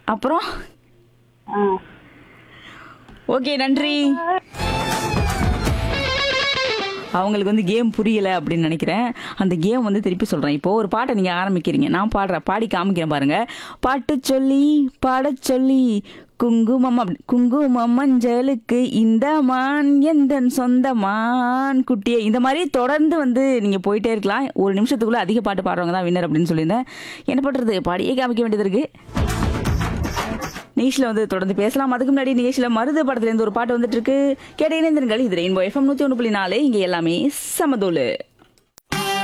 அப்புறம் ஆ. ஓகே நன்றி. அவங்களுக்கு வந்து கேம் புரியல அப்படின்னு நினைக்கிறேன். அந்த கேம் வந்து திருப்பி சொல்றேன். இப்போ ஒரு பாட்டை நீங்க ஆரம்பிக்கிறீங்க, நான் பாடுறேன், பாடி காமிக்கிறேன் பாருங்க. பாட்டு சொல்லி பாடச் சொல்லி குங்குமம் மஞ்சளுக்கு இந்த மான் எந்தன் சொந்த மான் குட்டியே, இந்த மாதிரி தொடர்ந்து வந்து நீங்க போயிட்டே இருக்கலாம். ஒரு நிமிஷத்துக்குள்ள அதிக பாட்டு பாடுறவங்க தான் வின்னர் அப்படின்னு சொல்லியிருந்தேன். என்ன பண்றது, பாடியே காமிக்க வேண்டியது இருக்கு. நிகழ்ச்சியில் வந்து தொடர்ந்து பேசலாம். அதுக்கு முன்னாடி நிகழ்ச்சியில் மருது படத்துல இருந்து ஒரு பாட்டு வந்துட்டு இருக்கு. கேட்ட இணைந்திருங்கள். இது ரெயின்போ FM 101.4. இங்க எல்லாமே சமதோலு.